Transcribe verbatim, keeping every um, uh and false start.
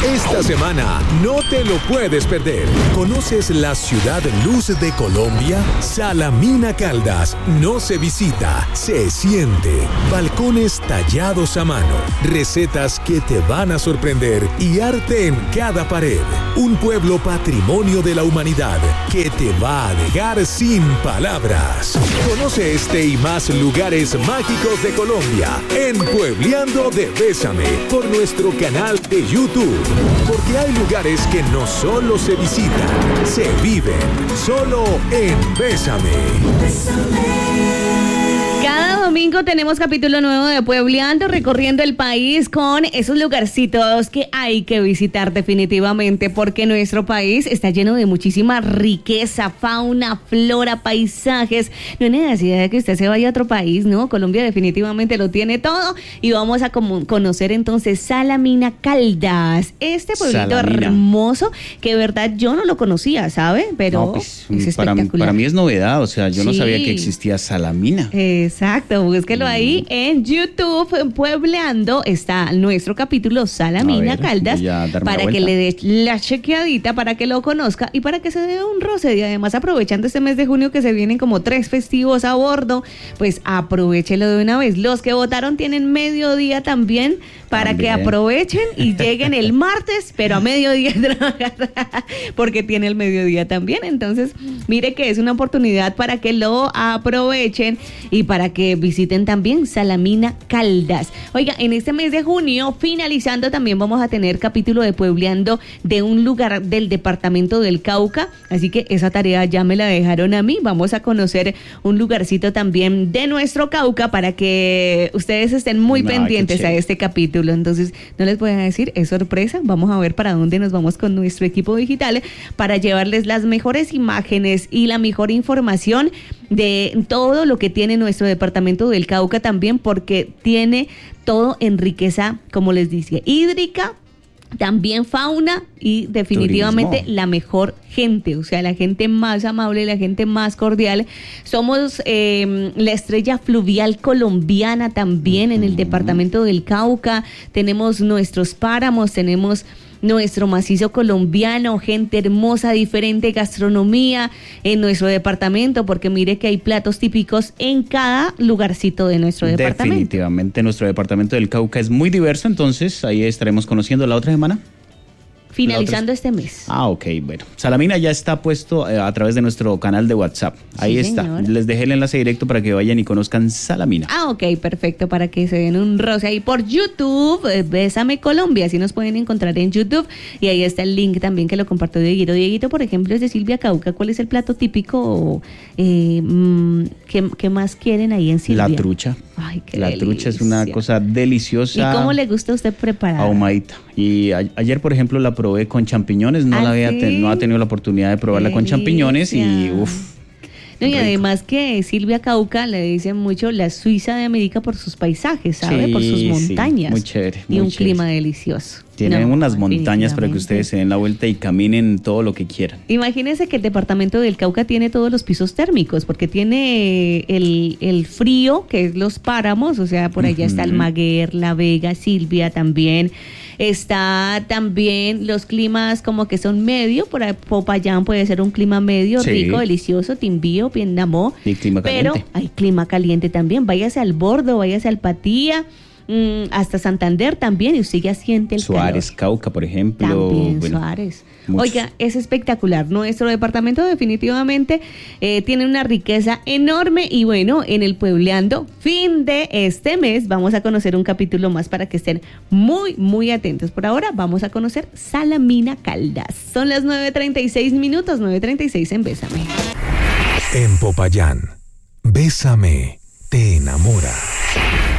Esta semana no te lo puedes perder. ¿Conoces la ciudad luz de Colombia? Salamina Caldas no se visita, se siente. Balcones tallados a mano, recetas que te van a sorprender y arte en cada pared. Un pueblo patrimonio de la humanidad que te va a dejar sin palabras. Conoce este y más lugares mágicos de Colombia en Puebleando de Bésame por nuestro canal de YouTube. Porque hay lugares que no solo se visitan, se viven. Solo en Bésame. Cada domingo tenemos capítulo nuevo de Puebleando, recorriendo el país con esos lugarcitos que hay que visitar definitivamente, porque nuestro país está lleno de muchísima riqueza, fauna, flora, paisajes. No hay necesidad de que usted se vaya a otro país, ¿no? Colombia definitivamente lo tiene todo y vamos a como conocer entonces Salamina Caldas, este pueblito Salamina. hermoso que de verdad yo no lo conocía, ¿sabe? Pero no, pues, es para, espectacular. Para mí es novedad, o sea, yo sí. no sabía que existía Salamina. Exacto, búsquelo ahí en YouTube, en Puebleando, está nuestro capítulo Salamina ver, Caldas, para que le dé la chequeadita, para que lo conozca y para que se dé un roce. Y además, aprovechando este mes de junio que se vienen como tres festivos a bordo, pues aprovechelo de una vez. Los que votaron tienen mediodía también, para también. que aprovechen y lleguen el martes, pero a mediodía trabajar, porque tiene el mediodía también. Entonces, mire que es una oportunidad para que lo aprovechen y para que visiten también Salamina Caldas. Oiga, en este mes de junio, finalizando, también vamos a tener capítulo de Puebleando de un lugar del departamento del Cauca, así que esa tarea ya me la dejaron a mí. Vamos a conocer un lugarcito también de nuestro Cauca para que ustedes estén muy no, pendientes a este capítulo. Entonces, no les voy a decir, es sorpresa. Vamos a ver para dónde nos vamos con nuestro equipo digital para llevarles las mejores imágenes y la mejor información de todo lo que tiene nuestro departamento del Cauca también, porque tiene todo en riqueza, como les dije, hídrica, también fauna y definitivamente turismo. La mejor gente, o sea, la gente más amable, la gente más cordial. Somos eh, la estrella fluvial colombiana también uh-huh. en el departamento del Cauca. Tenemos nuestros páramos, tenemos nuestro macizo colombiano, gente hermosa, diferente gastronomía en nuestro departamento, porque mire que hay platos típicos en cada lugarcito de nuestro departamento. Definitivamente nuestro departamento del Cauca es muy diverso, entonces ahí estaremos conociendo la otra semana. Finalizando este mes. Ah, ok, bueno. Salamina ya está puesto eh, a través de nuestro canal de WhatsApp. Ahí sí, está. Señor. Les dejé el enlace directo para que vayan y conozcan Salamina. Ah, ok, perfecto. Para que se den un roce ahí por YouTube. Eh, Bésame Colombia. Así nos pueden encontrar en YouTube. Y ahí está el link también que lo compartió Dieguito. Dieguito, por ejemplo, es de Silvia Cauca. ¿Cuál es el plato típico? Eh, ¿qué, ¿Qué más quieren ahí en Silvia? La trucha. Ay, qué La delicia. trucha es una cosa deliciosa. ¿Y cómo le gusta a usted preparar? Ahumadita. Y a, ayer, por ejemplo, la probé con champiñones. No ¿Ah, la había sí? ten, no ha tenido la oportunidad de probarla con champiñones y uff. No, y además que Silvia Cauca le dicen mucho la Suiza de América por sus paisajes, ¿sabe? Sí, por sus montañas. Sí, muy chévere. Muy y un chévere. clima delicioso. Tienen no, unas montañas para que ustedes se den la vuelta y caminen todo lo que quieran. Imagínense que el departamento del Cauca tiene todos los pisos térmicos, porque tiene el, el frío, que es los páramos, o sea, por allá uh-huh. está Almaguer, La Vega, Silvia también. Está también los climas como que son medio, por ahí Popayán puede ser un clima medio, sí. rico, delicioso, Timbío, Piendamó. Y clima caliente. Pero hay clima caliente también. Váyase al Bordo, váyase al Patía, mmm, hasta Santander también, y usted ya siente el Suárez, calor. Cauca, por ejemplo. También bueno, Suárez. Muchos. Oiga, es espectacular. Nuestro departamento definitivamente eh, tiene una riqueza enorme y bueno, en el Puebleando, fin de este mes, vamos a conocer un capítulo más para que estén muy, muy atentos. Por ahora vamos a conocer Salamina Caldas. Son las nueve treinta y seis minutos, nueve treinta y seis en Bésame. En Popayán, Bésame te enamora.